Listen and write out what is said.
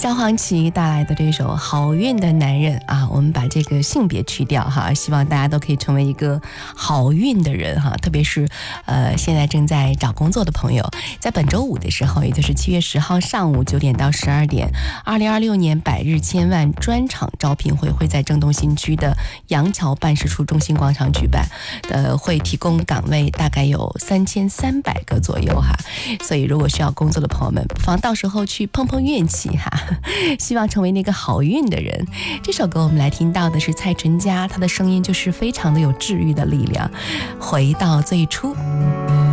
萧煌奇带来的这首《好运的男人》啊，我们把这个性别去掉哈，希望大家都可以成为一个好运的人哈，特别是现在正在找工作的朋友，在本周五的时候，也就是7月10号上午9点到12点，2026年百日千万专场招聘会会在郑东新区的杨桥办事处中心广场举办，会提供岗位大概有3300个左右哈，所以如果需要工作的朋友们，不妨到时候去碰碰运气哈，希望成为那个好运的人。这首歌我们来听到的是蔡淳佳，她的声音就是非常的有治愈的力量。回到最初。